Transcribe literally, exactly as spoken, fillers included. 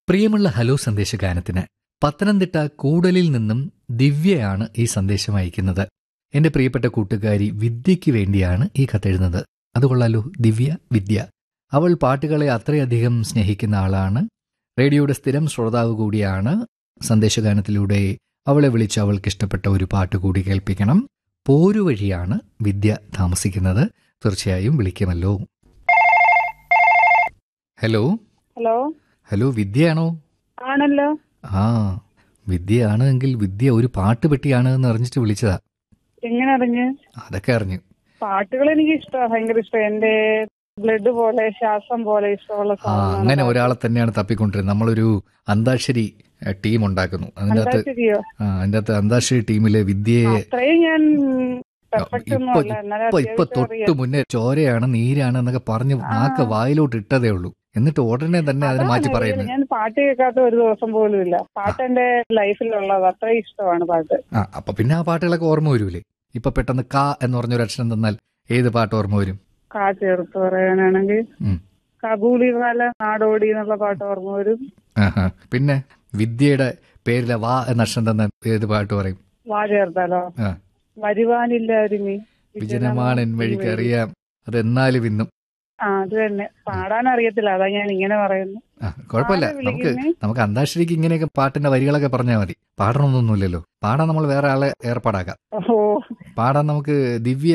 പ്രിയമുള്ള ഹലോ സന്ദേശഗാനത്തിന് പത്തനംതിട്ട കൂടലിൽ നിന്നും ദിവ്യയാണ് ഈ സന്ദേശം അയക്കുന്നത്. എന്റെ പ്രിയപ്പെട്ട കൂട്ടുകാരി വിദ്യയ്ക്ക് വേണ്ടിയാണ് ഈ കത്തെഴുതുന്നത്. അതുകൊള്ളാലോ, ദിവ്യ വിദ്യ. അവൾ പാട്ടുകളെ അത്രയധികം സ്നേഹിക്കുന്ന ആളാണ്. റേഡിയോയുടെ സ്ഥിരം ശ്രോതാവ് കൂടിയാണ്. സന്ദേശഗാനത്തിലൂടെ അവളെ വിളിച്ച് അവൾക്ക് ഇഷ്ടപ്പെട്ട ഒരു പാട്ട് കൂടി കേൾപ്പിക്കണം. പോരുവഴിയാണ് വിദ്യ താമസിക്കുന്നത്. തീർച്ചയായും വിളിക്കുമല്ലോ. Hello hello hello വിദ്യയാണോ? ആണല്ലോ. ആ, വിദ്യയാണ് എങ്കിൽ വിദ്യ ഒരു പാട്ട് പെട്ടിയാണ് എന്ന് അറിഞ്ഞിട്ട് വിളിച്ചതാ. എങ്ങനെ അറിഞ്ഞ്? അതൊക്കെ അറിഞ്ഞു. പാട്ടുകൾ എനിക്ക് ഇഷ്ടമാണ്, ഭയങ്കര ഇഷ്ടം. എന്റെ ബ്ലഡ് പോലെ ശ്വാസം പോലെ ഇഷ്ടമുള്ള ആ, അങ്ങനെ ഒരാളെ തന്നെയാണ് തപ്പിക്കൊണ്ടിരുന്നത്. നമ്മളൊരു അന്താക്ഷരി ടീം ഉണ്ടാക്കുന്നു. അതിൻ്റെ അകത്ത് ശരിയോ? ആ അതിൻ്റെ അകത്ത് അന്താക്ഷരി ടീമിലെ വിദ്യയെ അത്രയും ഞാൻ പെർഫെക്റ്റ് ഒന്നും ഇപ്പൊ അല്ല, എന്നാലും ഇപ്പൊ ഇപ്പൊ അത്യാവശ്യം തൊട്ട് അറിയാം. മുന്നേ ചോരയാണ് നീരാണ് എന്നൊക്കെ പറഞ്ഞ് നാക്ക് വായിലോട്ട് ഇട്ടതേ ഉള്ളൂ. എന്നിട്ട് ഉടനെ തന്നെ അതിനെ മാറ്റി അതാണ് പറയുന്നത്. ഞാൻ പാട്ട് കേൾക്കാത്ത ഒരു ദിവസം പോലും ഇല്ല. പാട്ട് എന്റെ ലൈഫിലുള്ളത്, അത്രയും ഇഷ്ടമാണ് പാട്ട്. ആ അപ്പൊ പിന്നെ ആ പാട്ടുകളൊക്കെ ഓർമ്മ വരൂലേ? ഇപ്പൊ പെട്ടെന്ന് കാ എന്ന് പറഞ്ഞൊരു അക്ഷരം തന്നാൽ ഏത് പാട്ട് ഓർമ്മ വരും? കാ ചേർത്ത് പറയാനാണെങ്കിൽ ഉം. കബൂളി കാല നാടോടി എന്നുള്ള പാട്ട് ഓർമ്മ വരും. ആഹാ. പിന്നെ വിദ്യയുടെ പേരിലെ വാ എന്ന അക്ഷരം തന്നാൽ ഏത് പാട്ട് പറയും? വാ ചേർത്താലോ? ആ, വരുവാനില്ല ഒരുമി വിജനമാണ് എൻ വഴിക്ക് അറിയാം അതെന്നാലും ഇന്നും. ആ അത് തന്നെ. പാടാൻ അറിയത്തില്ല, അതാ ഞാൻ ഇങ്ങനെ പറയുന്നു. ആ കുഴപ്പമില്ല. ആരാ നമുക്ക് വിളിക്കുന്നേ? നമുക്ക് അന്താക്ഷരിക്ക് ഇങ്ങനെയൊക്കെ പാട്ടിന്റെ വരികളൊക്കെ പറഞ്ഞാൽ മതി. പാടണമെന്നൊന്നുമില്ലല്ലോ. പാടാൻ നമ്മൾ വേറെ ആളെ ഏർപ്പാടാക്കാം. ഓ പാടാൻ നമുക്ക് ദിവ്യ